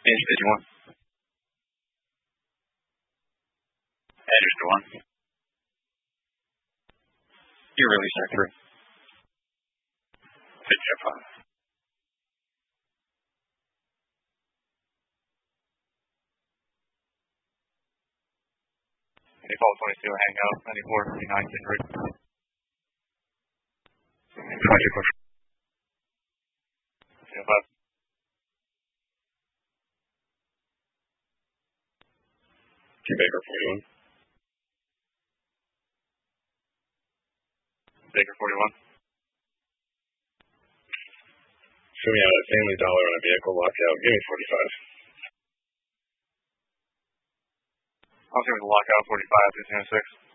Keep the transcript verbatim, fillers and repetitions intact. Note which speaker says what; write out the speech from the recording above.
Speaker 1: Inch fifty-one. Register one. You're release check three. Fit check five. Default twenty-two, hang out, ninety-four, fifty-nine, Kindred. twenty-four. five. Two Baker forty-one. Baker forty-one. Show me out a family dollar on a vehicle lockout. Give me forty-five. I'll give me the lockout forty-five, fifteen oh six.